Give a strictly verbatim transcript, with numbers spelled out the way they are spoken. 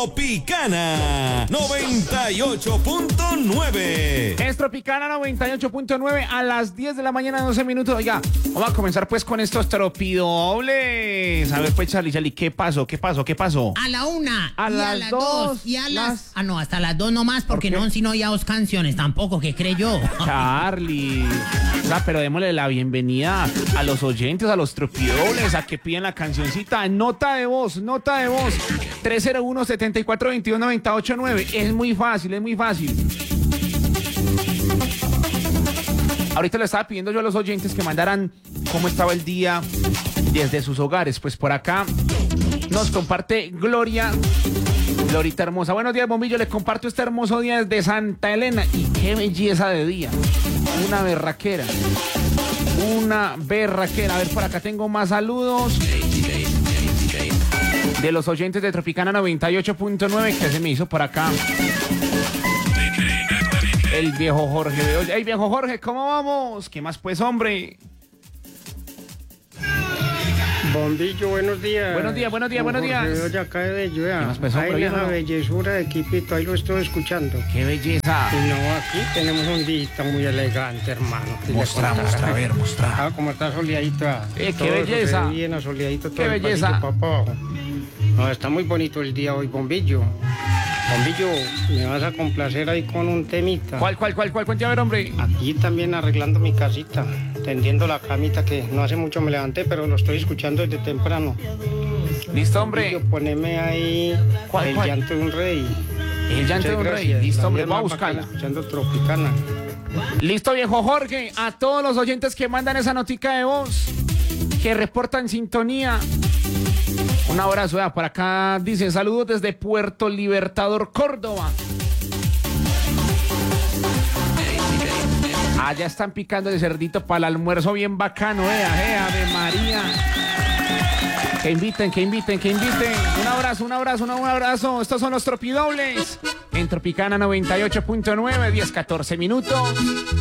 Tropicana noventa y ocho punto nueve. Es Tropicana noventa y ocho punto nueve a las diez de la mañana, doce minutos. Oiga, vamos a comenzar pues con estos tropidobles. A ver pues, Charlie, Charlie, ¿qué pasó? ¿Qué pasó? ¿Qué pasó? A la una, A y las a las dos, dos, y a las... las- Ah, no, hasta las dos nomás, porque ¿Por qué? no, si no, ya dos canciones tampoco, que creyó. Charlie. O sea, pero démosle la bienvenida a los oyentes, a los tropidobles, a que piden la cancioncita. Nota de voz, nota de voz. tres cero uno, siete cuatro dos uno, nueve ocho nueve. Es muy fácil, es muy fácil. Ahorita le estaba pidiendo yo a los oyentes que mandaran cómo estaba el día desde sus hogares. Pues por acá nos comparte Gloria. Glorita hermosa. Buenos días, Bombillo. Le comparto este hermoso día desde Santa Elena. Y qué belleza de día. Una berraquera. Una berraquera. A ver, por acá tengo más saludos de los oyentes de Tropicana noventa y ocho punto nueve. Que se me hizo por acá el viejo Jorge. ¡Ey, viejo Jorge! ¿Cómo vamos? ¿Qué más pues, hombre? Bombillo, buenos días. Buenos días, buenos días, buenos días. Jorge acá de Bello, ¿Qué más pasó, ahí hombre, esa viejo? bellezura de equipito, ahí lo estoy escuchando. ¡Qué belleza! Y no, aquí tenemos un día muy elegante, hermano. Si le Mostra, contara. mostra, a ver, mostra. Ah, como está soleadito. ah. Eh, qué Todo eso se belleza. ve bien asoleadito todo Qué el belleza. palillo pa' abajo. No, está muy bonito el día hoy, Bombillo. Bombillo, me vas a complacer ahí con un temita. ¿Cuál, cuál, cuál, cuál? Cuente a ver, hombre. Aquí también arreglando mi casita, tendiendo la camita que no hace mucho me levanté, pero lo estoy escuchando desde temprano. Listo, hombre. Bombillo, poneme ahí ¿Cuál, el cuál? llanto de un rey. El llanto de un Muchas rey. gracias. Listo, La hombre. vida Voy a más bacana, buscarla. escuchando Tropicana. Listo, viejo Jorge. A todos los oyentes que mandan esa notica de voz, que reportan sintonía. Un abrazo, vea, por acá dice, saludos desde Puerto Libertador, Córdoba. Allá están picando el cerdito para el almuerzo bien bacano, vea, eh, Ave María. Que inviten, que inviten, que inviten. Un abrazo, un abrazo, un abrazo. Estos son los tropidobles en Tropicana noventa y ocho punto nueve, diez catorce minutos.